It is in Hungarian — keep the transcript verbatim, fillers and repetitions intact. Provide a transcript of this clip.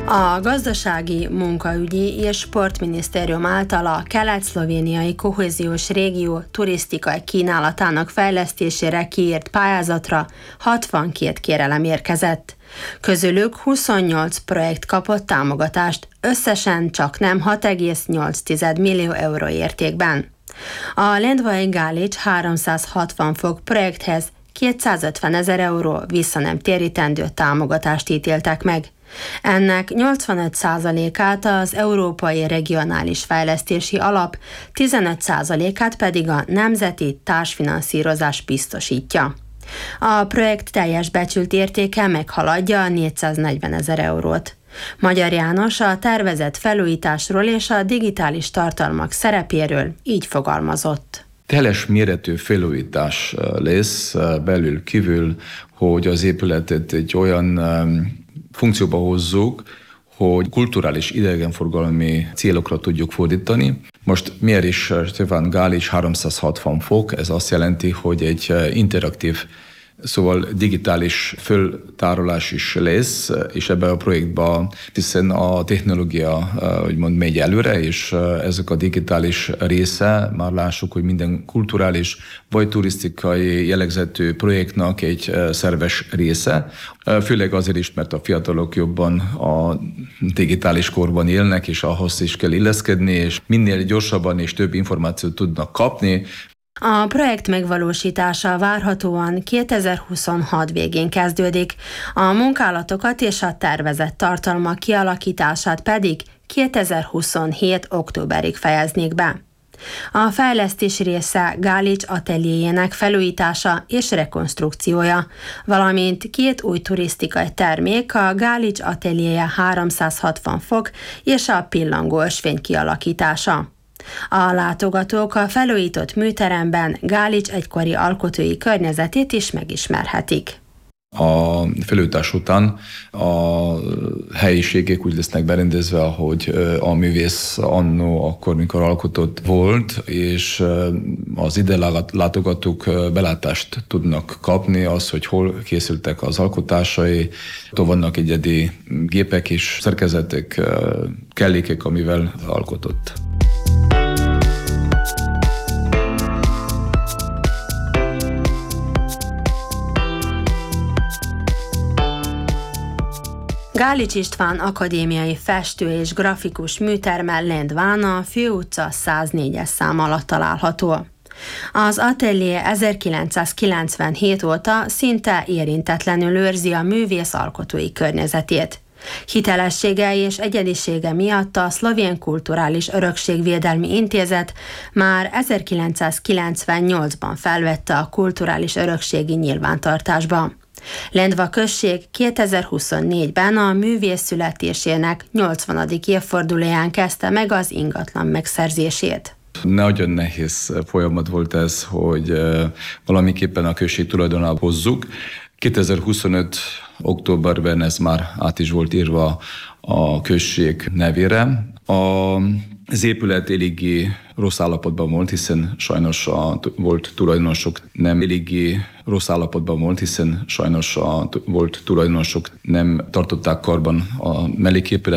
A Gazdasági, Munkaügyi és Sportminisztérium által a kelet-szlovéniai kohéziós régió turisztikai kínálatának fejlesztésére kiírt pályázatra hatvankét kérelem érkezett. Közülük huszonnyolc projekt kapott támogatást, összesen csaknem hat egész nyolc millió euró értékben. A Lendvai Gálics háromszázhatvan fok projekthez kétszázötven ezer euró visszanemtérítendő támogatást ítéltek meg. Ennek nyolcvanöt százalékát az Európai Regionális Fejlesztési Alap, tizenöt százalékát pedig a Nemzeti Társfinanszírozás biztosítja. A projekt teljes becsült értéke meghaladja a négyszáznegyven ezer eurót. Magyar János a tervezett felújításról és a digitális tartalmak szerepéről így fogalmazott. Teljes méretű felújítás lesz belül kívül, hogy az épületet egy olyan funkcióba hozzuk, hogy kulturális idegenforgalmi célokra tudjuk fordítani. Most miért is Stefan Gálics háromszázhatvan fok? Ez azt jelenti, hogy egy interaktív, szóval digitális föltárolás is lesz, és ebben a projektben, hiszen a technológia úgymond megy előre, és ezek a digitális része, már lássuk, hogy minden kulturális vagy turisztikai jellegzetű projektnak egy szerves része. Főleg azért is, mert a fiatalok jobban a digitális korban élnek, és ahhoz is kell illeszkedni, és minél gyorsabban és több információt tudnak kapni. A projekt megvalósítása várhatóan kétezer-huszonhat végén kezdődik, a munkálatokat és a tervezett tartalmak kialakítását pedig kétezer-huszonhét októberig fejeznék be. A fejlesztés része Gálics ateljéjének felújítása és rekonstrukciója, valamint két új turisztikai termék, a Gálics ateljéje háromszázhatvan fok és a pillangó ösvény kialakítása. A látogatók a felújított műteremben Gálics egykori alkotói környezetét is megismerhetik. A felújítás után a helyiségek úgy lesznek berendezve, ahogy a művész annó akkor, mikor alkotott volt, és az ide látogatók belátást tudnak kapni, az, hogy hol készültek az alkotásai. Vannak egyedi gépek és szerkezetek, kellékek, amivel alkotott. Gálics István akadémiai festő és grafikus műterme Lendván a Főutca száznégyes szám alatt található. Az atelier ezerkilencszázkilencvenhét óta szinte érintetlenül őrzi a művész alkotói környezetét. Hitelessége és egyedisége miatt a Szlovén Kulturális Örökségvédelmi Intézet már ezerkilencszázkilencvennyolcban felvette a kulturális örökségi nyilvántartásba. Lendva község kétezer-huszonnégyben a művész születésének nyolcvanadik évfordulóján kezdte meg az ingatlan megszerzését. Nagyon nehéz folyamat volt ez, hogy valamiképpen a község tulajdonába hozzuk. kétezer-huszonöt októberben ez már át is volt írva a község nevére. A Az épület eléggé rossz állapotban volt, hiszen sajnos a volt tulajdonosok nem eléggé rossz állapotban volt, hiszen sajnos a volt tulajdonosok nem tartották karban a melléképületet.